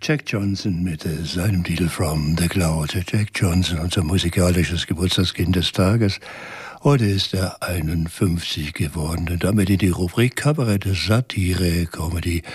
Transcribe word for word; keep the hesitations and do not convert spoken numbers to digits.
Jack Johnson mit äh, seinem Titel From the Cloud. Jack Johnson, unser musikalisches Geburtstagskind des Tages. Heute ist er einundfünfzig geworden und damit in die Rubrik Kabarett, Satire, Comedy